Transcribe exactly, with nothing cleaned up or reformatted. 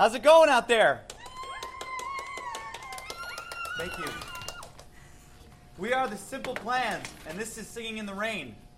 How's it going out there? Thank you. We are the Simple Plans, and this is Singing in the Rain.